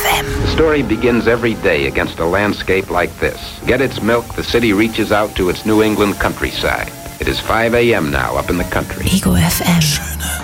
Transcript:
FM. The story begins every day against a landscape like this. Get its milk, the city reaches out to its New England countryside. It is 5 a.m. now up in the country. Ego FM.